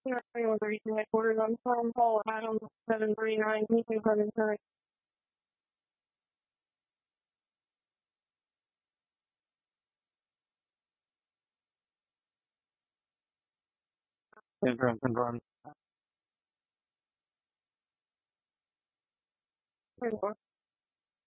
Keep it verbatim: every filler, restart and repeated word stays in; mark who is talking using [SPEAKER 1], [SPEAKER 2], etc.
[SPEAKER 1] Region Headquarters. I'm from Paul Adams, seven three nine, Meeting Clemens.
[SPEAKER 2] Confirm, confirm.
[SPEAKER 1] Confirm.